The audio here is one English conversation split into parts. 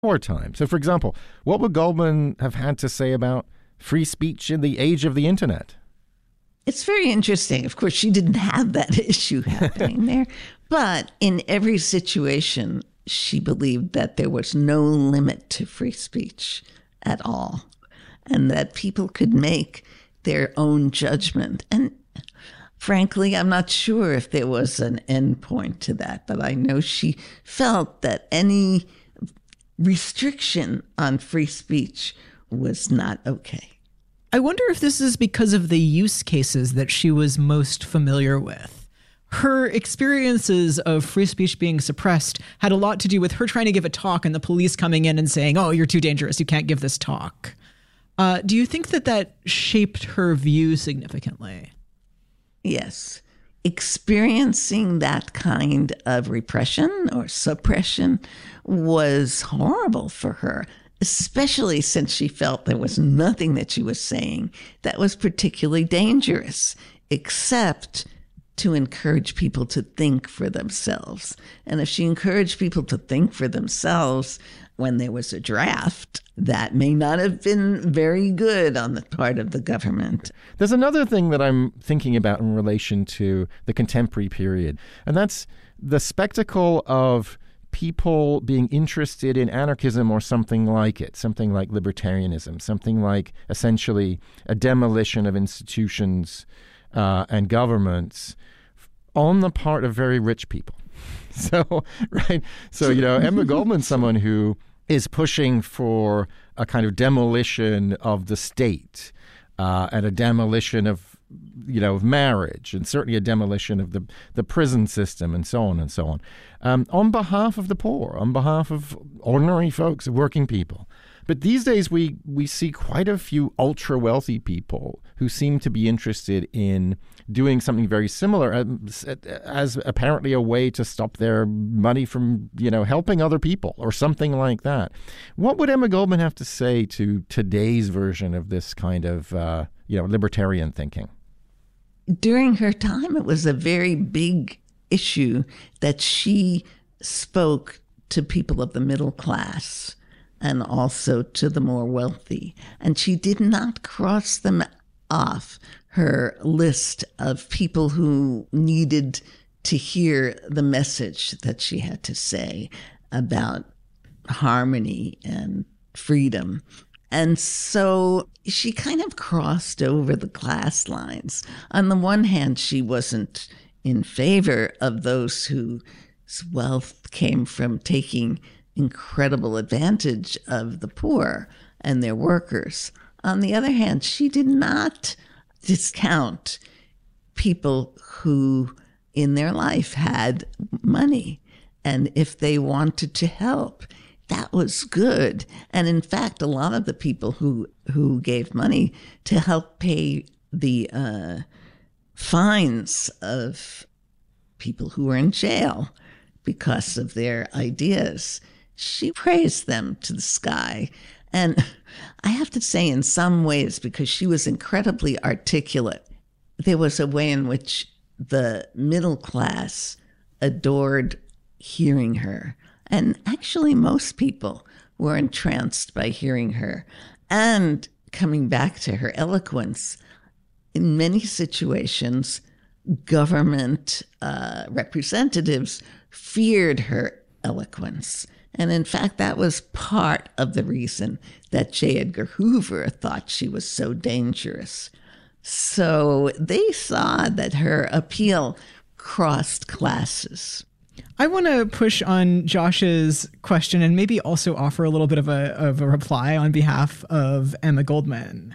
wartime. So, for example, what would Goldman have had to say about free speech in the age of the internet? It's very interesting. Of course, she didn't have that issue happening there. But in every situation, she believed that there was no limit to free speech at all, and that people could make their own judgment. And frankly, I'm not sure if there was an end point to that, but I know she felt that any restriction on free speech was not okay. I wonder if this is because of the use cases that she was most familiar with. Her experiences of free speech being suppressed had a lot to do with her trying to give a talk and the police coming in and saying, oh, you're too dangerous, you can't give this talk. Do you think that shaped her view significantly? Yes. Experiencing that kind of repression or suppression was horrible for her, especially since she felt there was nothing that she was saying that was particularly dangerous, except to encourage people to think for themselves. And if she encouraged people to think for themselves when there was a draft, that may not have been very good on the part of the government. There's another thing that I'm thinking about in relation to the contemporary period, and that's the spectacle of people being interested in anarchism or something like it, something like libertarianism, something like essentially a demolition of institutions and governments on the part of very rich people. So, right. So, Emma Goldman's someone who is pushing for a kind of demolition of the state and a demolition of marriage, and certainly a demolition of the prison system, and so on and so on behalf of the poor, on behalf of ordinary folks, working people. But these days we see quite a few ultra wealthy people who seem to be interested in doing something very similar as apparently a way to stop their money from, helping other people or something like that. What would Emma Goldman have to say to today's version of this kind of, libertarian thinking? During her time, it was a very big issue that she spoke to people of the middle class and also to the more wealthy. And she did not cross them off her list of people who needed to hear the message that she had to say about harmony and freedom. And so she kind of crossed over the class lines. On the one hand, she wasn't in favor of those whose wealth came from taking incredible advantage of the poor and their workers. On the other hand, she did not discount people who in their life had money. And if they wanted to help, that was good. And in fact, a lot of the people who gave money to help pay the fines of people who were in jail because of their ideas, she praised them to the sky. And I have to say, in some ways, because she was incredibly articulate, there was a way in which the middle class adored hearing her. And actually, most people were entranced by hearing her. And coming back to her eloquence, in many situations, government representatives feared her eloquence. And in fact, that was part of the reason that J. Edgar Hoover thought she was so dangerous. So they saw that her appeal crossed classes. I want to push on Josh's question and maybe also offer a little bit of a reply on behalf of Emma Goldman.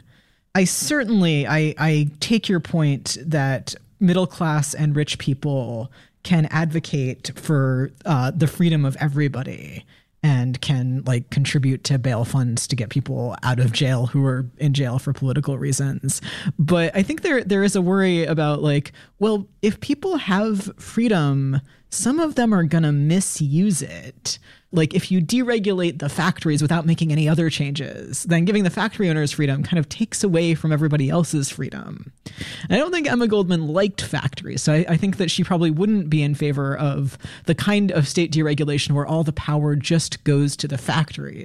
I take your point that middle class and rich people can advocate for the freedom of everybody and can contribute to bail funds to get people out of jail who are in jail for political reasons. But I think there is a worry about well, if people have freedom some of them are going to misuse it. Like if you deregulate the factories without making any other changes, then giving the factory owners freedom kind of takes away from everybody else's freedom. And I don't think Emma Goldman liked factories. So I think that she probably wouldn't be in favor of the kind of state deregulation where all the power just goes to the factories.